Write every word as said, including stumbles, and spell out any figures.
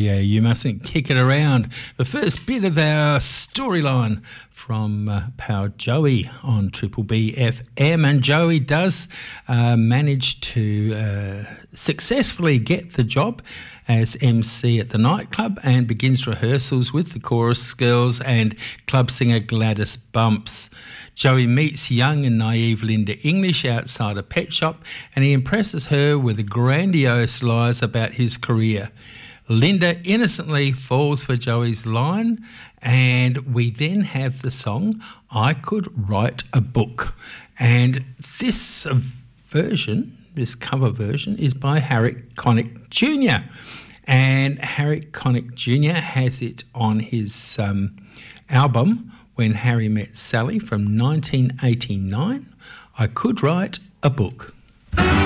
yeah, you mustn't kick it around. The first bit of our storyline from uh, Power Joey on Triple B F M, and Joey does uh, manage to uh, successfully get the job as M C at the nightclub and begins rehearsals with the chorus girls and club singer Gladys Bumps. Joey meets young and naive Linda English outside a pet shop, and he impresses her with grandiose lies about his career. Linda innocently falls for Joey's line, and we then have the song I Could Write a Book. And this version, this cover version, is by Harry Connick Junior And Harry Connick Junior has it on his um, album When Harry Met Sally from nineteen eighty-nine, I Could Write a Book.